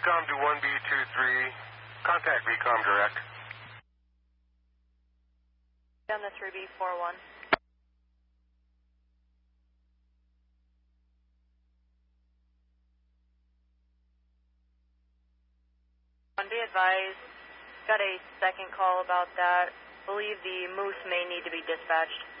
VCOM to 1B23. Contact VCOM direct. On the 3B41. Be advised, got a second call about that. Believe the Moose may need to be dispatched.